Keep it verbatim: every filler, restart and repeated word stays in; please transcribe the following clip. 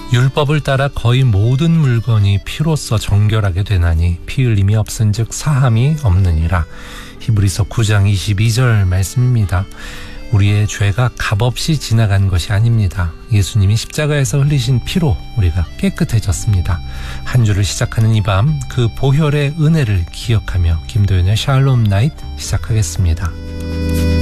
율법을 따라 거의 모든 물건이 피로써 정결하게 되나니 피 흘림이 없은즉 사함이 없느니라. 히브리서 구 장 이십이 절 말씀입니다. 우리의 죄가 값없이 지나간 것이 아닙니다. 예수님이 십자가에서 흘리신 피로 우리가 깨끗해졌습니다. 한 주를 시작하는 이 밤 그 보혈의 은혜를 기억하며 김도연의 샬롬 나잇 시작하겠습니다.